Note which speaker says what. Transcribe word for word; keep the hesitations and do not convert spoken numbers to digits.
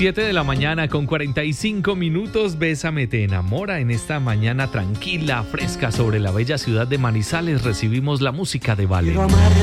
Speaker 1: siete de la mañana con cuarenta y cinco minutos. Bésame te enamora. En esta mañana tranquila, fresca sobre la bella ciudad de Manizales recibimos la música de Vale.